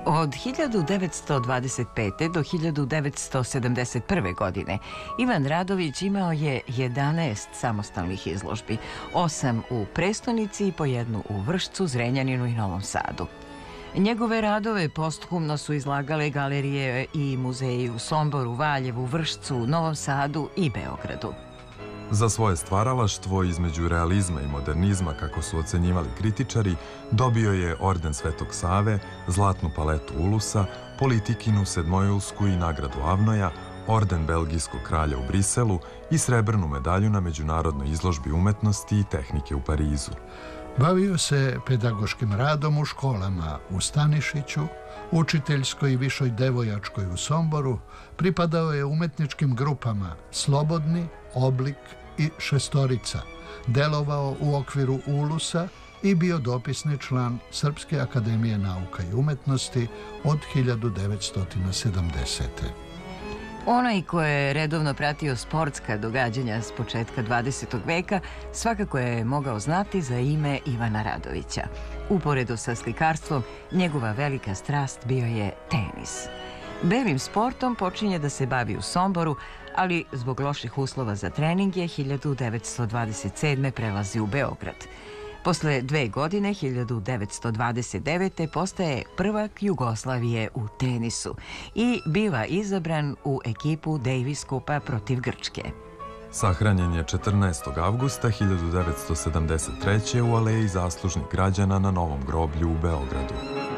Od 1925. do 1971. godine Ivan Radović imao je 11 samostalnih izložbi, 8 u prestonici i po jednu u Vršcu, Zrenjaninu i Novom Sadu. Njegove radove posthumno su izlagale galerije i muzeji u Somboru, Valjevu, Vršcu, Novom Sadu i Beogradu. Za svoje stvaralaštvo između realizma i modernizma, kako su ocenjivali kritičari, dobio je orden Svetog Save, zlatnu paletu Ulusa, Politikinu sedmojulsku i nagradu Avnoja, orden belgijskog kralja u Briselu i srebrnu medalju na međunarodnoj izložbi umetnosti i tehnike u Parizu. Bavio se pedagoškim radom u školama u Stanišiću, učiteljskoj i višoj devojačkoj u Somboru, pripadao je umetničkim grupama Slobodni, Oblik i Šestorica, delovao u okviru Ulusa i bio dopisni član Srpske akademije nauka i umetnosti od 1970. Onaj ko je redovno pratio sportska događanja s početka 20. veka svakako je mogao znati za ime Ivana Radovića. Uporedo sa slikarstvom, njegova velika strast bio je tenis. Belim sportom počinje da se bavi u Somboru, ali zbog loših uslova za trening je 1927. prelazi u Beograd. Posle 2 godine, 1929. postaje prvak Jugoslavije u tenisu i biva izabran u ekipu Davis Kupa protiv Grčke. Sahranjen je 14. avgusta 1973. u Aleji zaslužnih građana na Novom groblju u Beogradu.